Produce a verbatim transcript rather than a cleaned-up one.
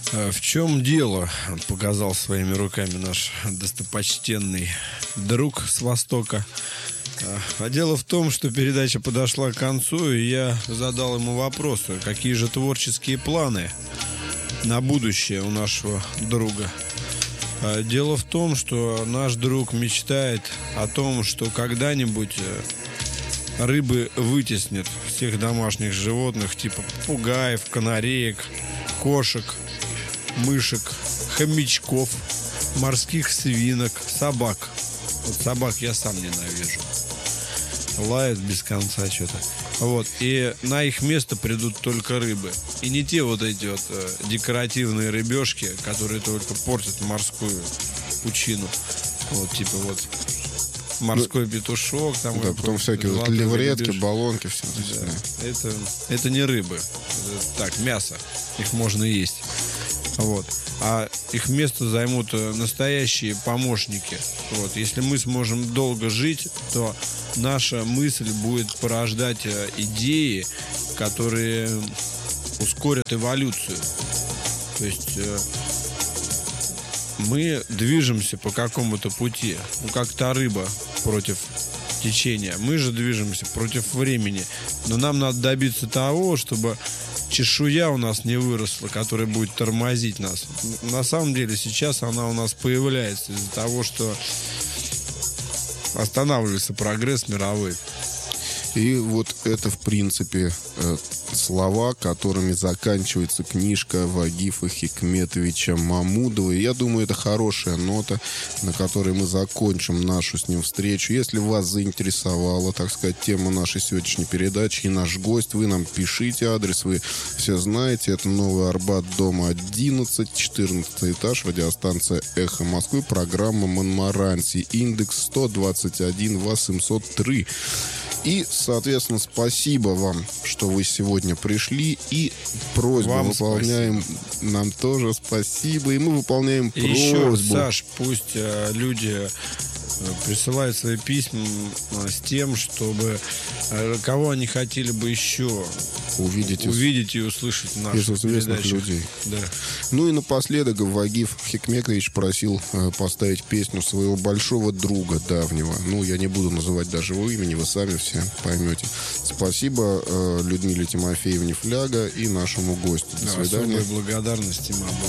В чем дело? Показал своими руками наш достопочтенный друг с Востока. А дело в том, что передача подошла к концу, и я задал ему вопросы, какие же творческие планы на будущее у нашего друга. Дело в том, что наш друг мечтает о том, что когда-нибудь рыбы вытеснят всех домашних животных, типа попугаев, канареек, кошек, мышек, хомячков, морских свинок, собак. Вот собак я сам ненавижу. Лают без конца что-то. Вот. И на их место придут только рыбы. И не те вот эти вот э, декоративные рыбешки, которые только портят морскую пучину. Вот, типа вот морской ну, петушок. Там да, потом всякие вот левретки, рыбешки. Баллонки, все это, да. это, это не рыбы. Это, так, мясо. Их можно есть. Вот. А их место займут настоящие помощники. Вот. Если мы сможем долго жить, то наша мысль будет порождать идеи, которые ускорят эволюцию. То есть э, мы движемся по какому-то пути, ну как та рыба против течения. Мы же движемся против времени. Но нам надо добиться того, чтобы чешуя у нас не выросла, которая будет тормозить нас. На самом деле сейчас она у нас появляется из-за того, что останавливается прогресс мировой. И вот это, в принципе, слова, которыми заканчивается книжка Вагифа Хикметовича Мамудова. И я думаю, это хорошая нота, на которой мы закончим нашу с ним встречу. Если вас заинтересовала, так сказать, тема нашей сегодняшней передачи и наш гость, вы нам пишите, адрес вы все знаете. Это Новый Арбат, дом одиннадцать, четырнадцатый этаж, радиостанция «Эхо Москвы», программа «Монмаранси», индекс сто двадцать один восемьсот три. И, соответственно, спасибо вам, что вы сегодня пришли. И просьбу вам выполняем. Спасибо. Нам тоже спасибо. И мы выполняем и просьбу. Еще, Саш, пусть э, люди присылают свои письма с тем, чтобы э, кого они хотели бы еще увидеть, увидеть и услышать в наших из известных людей. Да. Ну и напоследок Вагиф Хикметович просил э, поставить песню своего большого друга давнего. Ну, я не буду называть даже его имени, вы сами все поймете. Спасибо э, Людмиле Тимофеевне Фляга и нашему гостю. До да, свидания. Особая благодарность им обоим.